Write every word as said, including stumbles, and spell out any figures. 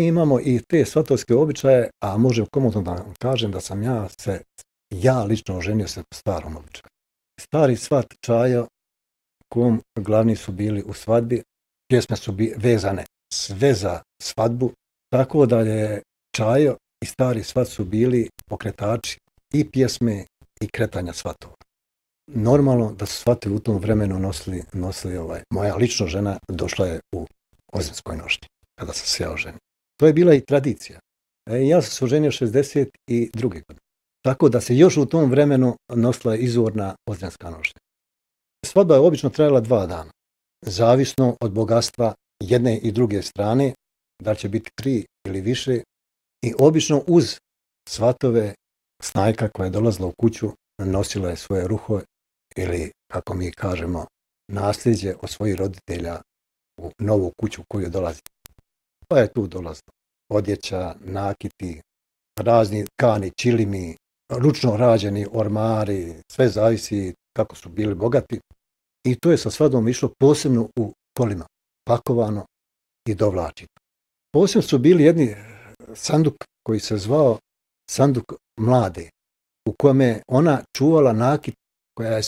imamo i te svatovske običaje, a možem komotno da kažem da sam ja se, ja lično oženio se po starom običaju. Stari svat Čajo, kom glavni su bili u svadbi, pjesme su bi vezane sve za svadbu, tako da je Čajo i stari svat su bili pokretači i pjesme i kretanja svatova. Normalno da su svati u tom vremenu nosili, nosili ovaj, moja lično žena došla je u Ozrenskoj nošnji, kada sam se ja oženio. To je bila i tradicija. E, ja sam se oženio šezdeset druge godine. Tako da se još u tom vremenu nosila izvorna Ozrenska nošnja. Svadba je obično trajala dva dana, zavisno od bogatstva jedne i druge strane, da će biti tri ili više, i obično uz svatove snajka koja je dolazila u kuću nosila je svoje ruho ili, kako mi kažemo, nasljeđe od svojih roditelja u novu kuću koju dolazi. Pa je tu dolazilo odjeća, nakiti, razni tkani, čilimi, ručno rađeni ormari, sve zavisi kako su bili bogati. I to je sa svadbom išlo posebno u kolima, pakovano i dovlačeno. Posebno su bili jedni sanduk koji se zvao sanduk mlade, u kome ona čuvala nakit koja je